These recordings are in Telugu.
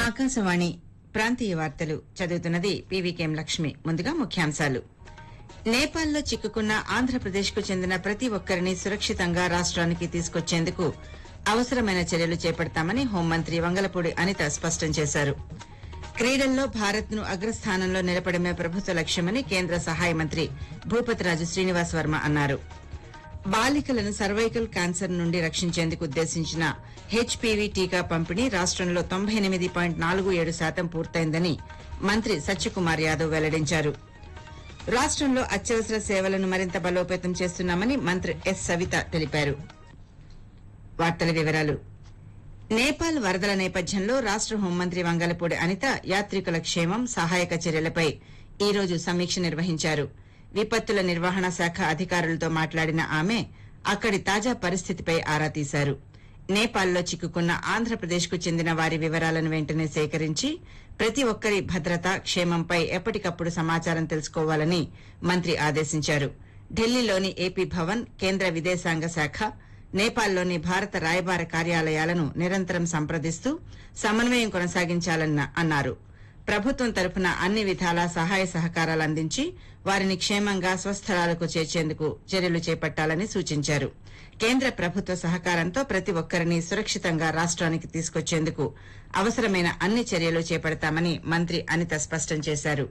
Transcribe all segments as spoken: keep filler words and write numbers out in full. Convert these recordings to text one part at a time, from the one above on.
ఆకాశవాణి ప్రాంతీయ వార్తలు చదువుతున్నది పీవీకేఎం లక్ష్మి. ముందుగా ముఖ్యాంశాలు. నేపాల్లో చిక్కుకున్న ఆంధ్రప్రదేశ్ కు చెందిన ప్రతి ఒక్కరిని సురక్షితంగా రాష్ట్రానికి తీసుకొచ్చేందుకు అవసరమైన చర్యలు చేపడతామని హోంమంత్రి వంగలపూడి అనిత స్పష్టం చేశారు. క్రీడల్లో భారత్ ను అగ్రస్థానంలో నిలపడమే ప్రభుత్వ లక్ష్యమని కేంద్ర సహాయ మంత్రి భూపతిరాజు శ్రీనివాస్ వర్మ అన్నారు. బాలికలను సర్వైకల్ క్యాన్సర్ నుండి రక్షించేందుకు ఉద్దేశించిన హెచ్పీవీ టీకా పంపిణీ రాష్టంలో తొంభై ఎనిమిది పాయింట్ నాలుగు ఏడు శాతం పూర్తయిందని మంత్రి సత్యకుమార్ యాదవ్ వెల్లడించారు. రాష్టంలో అత్యవసర సేవలను మరింత బలోపేతం చేస్తున్నామని మంత్రి ఎస్ సవిత తెలిపారు. వార్తల వివరాలు. నేపాల్ వరదల నేపథ్యంలో రాష్ట హోంమంత్రి వంగలపూడి అనిత యాత్రికుల క్షేమం, సహాయక చర్యలపై ఈ రోజు సమీక్ష నిర్వహించారు. విపత్తుల నిర్వహణ శాఖ అధికారులతో మాట్లాడిన ఆమె అక్కడి తాజా పరిస్థితిపై ఆరా తీశారు. నేపాల్లో చిక్కుకున్న ఆంధ్రప్రదేశ్ కు చెందిన వారి వివరాలను వెంటనే సేకరించి ప్రతి ఒక్కరి భద్రత, క్షేమంపై ఎప్పటికప్పుడు సమాచారం తెలుసుకోవాలని మంత్రి ఆదేశించారు. ఢిల్లీలోని ఏపీ భవన్, కేంద్ర విదేశాంగ శాఖ, నేపాల్లోని భారత రాయబార కార్యాలయాలను నిరంతరం సంప్రదిస్తూ సమన్వయం కొనసాగించాలని అన్నారు. ప్రభుత్వం తరఫున అన్ని విధాలా సహాయ సహకారాలు అందించి వారిని క్షేమంగా స్వస్థలాలకు చేర్చేందుకు చర్యలు చేపట్టాలని సూచించారు. కేంద్ర ప్రభుత్వ సహకారంతో ప్రతి ఒక్కరిని సురక్షితంగా రాష్ట్రానికి తీసుకొచ్చేందుకు అవసరమైన అన్ని చర్యలు చేపడతామని మంత్రి అనిత స్పష్టం చేశారు.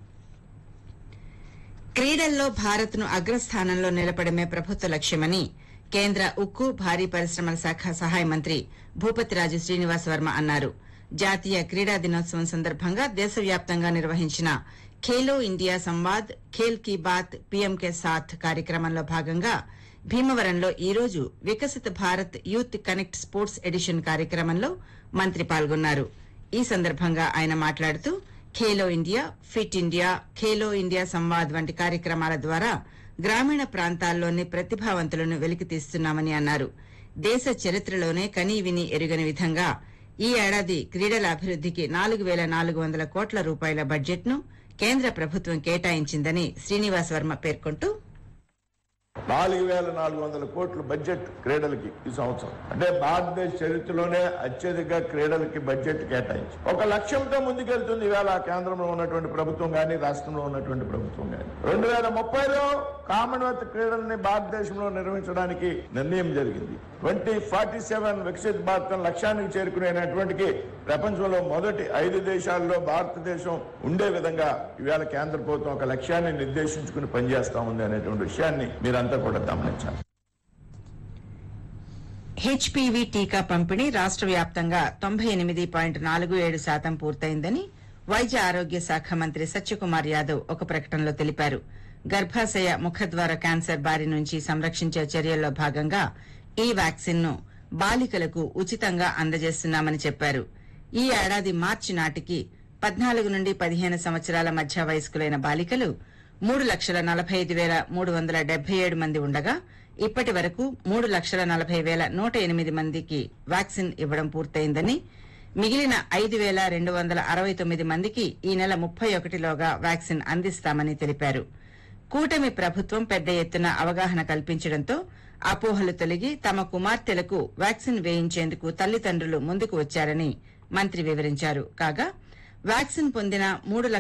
క్రీడల్లో భారత్ ను అగ్రస్థానంలో నిలపడమే ప్రభుత్వ లక్ష్యమని కేంద్ర ఉక్కు, భారీ పరిశ్రమల శాఖ సహాయ మంత్రి భూపతిరాజు శ్రీనివాస్ వర్మ అన్నారు. జాతీయ క్రీడా దినోత్సవం సందర్భంగా దేశవ్యాప్తంగా నిర్వహించిన ఖేలో ఇండియా సంవాద్, ఖేల్ కీ బాత్, పీఎం కే సాథ్ కార్యక్రమంలో భాగంగా భీమవరంలో ఈ రోజు వికసిత Bharat youth connect sports edition కార్యక్రమంలో మంత్రి పాల్గొన్నారు. ఈ సందర్భంగా ఆయన మాట్లాడుతూ Khelo India, fit India, Khelo India Samvad వంటి కార్యక్రమాల ద్వారా గ్రామీణ ప్రాంతాల్లోని ప్రతిభావంతులను వెలికితీస్తున్నామని అన్నారు. దేశ చరిత్రలోనే కనీవిని ఎరుగని విధంగా ఈ ఏడాది క్రీడల అభివృద్దికి నాలుగు పేల నాలుగు వందల కోట్ల రూపాయల బడ్జెట్ ను కేంద్ర ప్రభుత్వం కేటాయించిందని శ్రీనివాస్ వర్మ పేర్కొంటూ, నాలుగు వేల నాలుగు వందల కోట్ల బడ్జెట్ క్రీడలకి ఈ సంవత్సరం, అంటే భారతదేశ చరిత్రలోనే అత్యధిక క్రీడలకి బడ్జెట్ కేటాయించి ఒక లక్ష్యంతో ముందుకెళ్తుంది ఇవాళ కేంద్రంలో ఉన్నటువంటి ప్రభుత్వం గానీ, రాష్ట్రంలో ఉన్నటువంటి ప్రభుత్వం గానీ. రెండు వేల ముప్పైలో కామన్వెల్త్ క్రీడల్ని భారతదేశంలో నిర్వహించడానికి నిర్ణయం జరిగింది. Twenty forty seven Viksit Bharat లక్ష్యానికి చేరుకునేటువంటి ప్రపంచంలో మొదటి ఐదు దేశాల్లో భారతదేశం ఉండే విధంగా ఇవాళ కేంద్ర ప్రభుత్వం ఒక లక్ష్యాన్ని నిర్దేశించుకుని పనిచేస్తా ఉంది అనేటువంటి విషయాన్ని మీరంతా కూడా గమనించాలి. హెచ్పీవీ టీకా పంపిణీ రాష్ట వ్యాప్తంగా తొంభై ఎనిమిది పాయింట్ నాలుగు ఏడు శాతం పూర్తయిందని వైద్య ఆరోగ్య శాఖ మంత్రి సత్యకుమార్ యాదవ్ ఒక ప్రకటనలో తెలిపారు. గర్భాశయ, ముఖద్వార క్యాన్సర్ బారి నుంచి సంరక్షించే చర్యల్లో భాగంగా ఈ వ్యాక్సిన్ ను బాలికలకు ఉచితంగా అందజేస్తున్నామని చెప్పారు. ఈ ఏడాది మార్చి నాటికి పద్నాలుగు నుండి పదిహేను సంవత్సరాల మధ్య వయస్కులైన బాలికలు మూడు లక్షల నలభై ఐదు వేల మూడు వందల డెబ్బై ఏడు మంది ఉండగా ఇప్పటి వరకు మూడు లక్షల నలభై వేల నూట ఎనిమిది మందికి వ్యాక్సిన్ ఇవ్వడం పూర్తయిందని, మిగిలిన ఐదు వేల రెండు వందల అరవై తొమ్మిది మందికి ఈ నెల ముప్పై ఒకటిలోగా వ్యాక్సిన్ అందిస్తామని తెలిపారు. కూటమి ప్రభుత్వం పెద్ద ఎత్తున అవగాహన కల్పించడంతో అపోహలు తొలగి తమ కుమార్తెలకు వ్యాక్సిన్ వేయించేందుకు తల్లిదండ్రులు ముందుకు వచ్చారని మంత్రి వివరించారు. కాగా వ్యాక్సిన్ పొందిన మూడు